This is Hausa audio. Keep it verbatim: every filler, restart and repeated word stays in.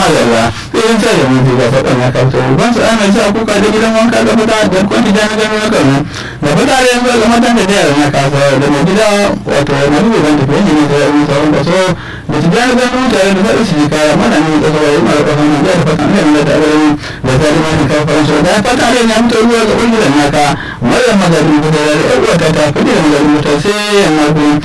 magana irin ta da mutu ga faɗa na kafta ban su ana sa kuka da gidan wanka da fata da kwanci da na gano na kano da fata da yanzu ga matan da yara na kasa da mai gida wato na rubu ban tafiya ne da yaran sauran kaso da su gano gano tare da faɗa su ji kaya mana ne da sauran yin mara kafa da fata ne da ta bari da ta rima ta kafa faransa da fata ne ya mutu ruwa ga ɓangaren naka mara magana da yar uwa ta ta fi da magana ta sai yamma